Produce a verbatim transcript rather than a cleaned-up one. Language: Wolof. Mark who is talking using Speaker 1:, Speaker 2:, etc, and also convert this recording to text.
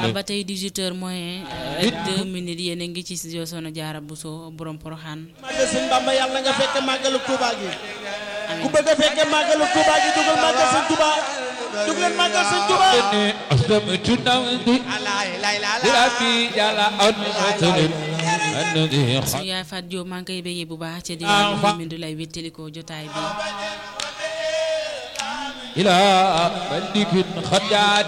Speaker 1: ba tey dix-huit heures moins deux minutes yéen a ngi ci studio Soxna Jaara Bousso borom Poroxaan.
Speaker 2: màggal sëñ Bamba yàlla nga fekke màggalu Touba gi. ku bëgg a fekke màggalu Touba gi dugal màggal sëñ Touba dug leen màggal sëñ Touba.
Speaker 1: suñu yaay Fatou Diop maa ngi koy béggee bu baax ca diwaan bi mi du lay wéttali ko jotaay bi.